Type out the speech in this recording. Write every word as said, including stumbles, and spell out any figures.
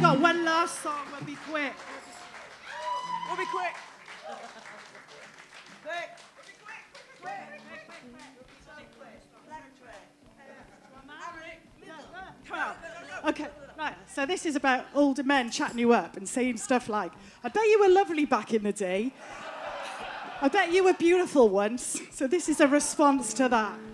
got one last song. We'll be quick. We'll be quick. Come on. Okay, right. So this is about older men chatting you up and saying stuff like, I bet you were lovely back in the day. I bet you were beautiful once. So this is a response to that.